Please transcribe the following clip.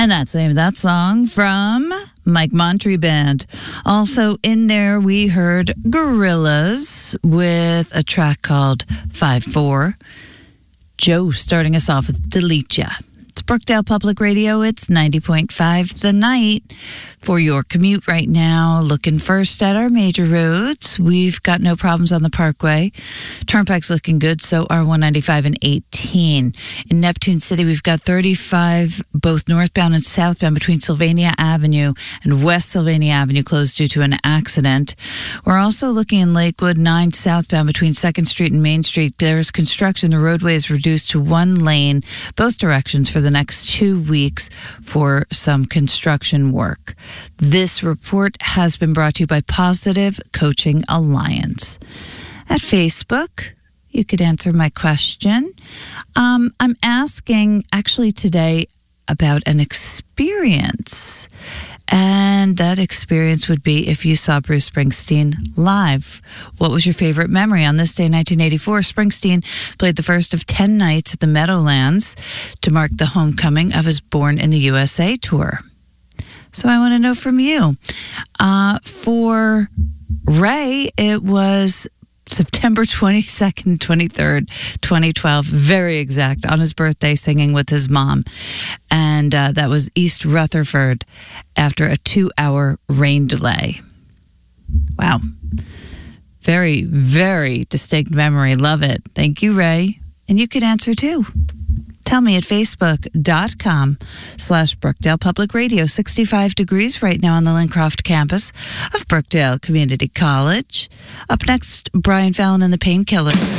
And that's the name of that song from Mike Montre Band. Also in there, we heard Gorillaz with a track called 5-4. Joe starting us off with Delete Ya. It's Brookdale Public Radio. It's 90.5 The Night. For your commute right now, looking first at our major roads. We've got no problems on the Parkway. Turnpike's looking good, so are 195 and 18. In Neptune City, we've got 35 both northbound and southbound between Sylvania Avenue and West Sylvania Avenue closed due to an accident. We're also looking in Lakewood, 9 southbound between 2nd Street and Main Street. There's construction. The roadway is reduced to one lane, both directions, for the next 2 weeks for some construction work. This report has been brought to you by Positive Coaching Alliance. At Facebook, you could answer my question. I'm asking actually today about an experience. And that experience would be if you saw Bruce Springsteen live. What was your favorite memory? On this day in 1984, Springsteen played the first of 10 nights at the Meadowlands to mark the homecoming of his Born in the USA tour. So I want to know from you. For Ray, it was September 22nd, 23rd, 2012, very exact, on his birthday, singing with his mom. And that was East Rutherford after a 2-hour rain delay. Wow. Very, very distinct memory. Love it. Thank you, Ray. And you could answer too. Tell me at facebook.com/Brookdale Public Radio. 65 degrees right now on the Lincroft campus of Brookdale Community College. Up next, Brian Fallon and the Painkiller.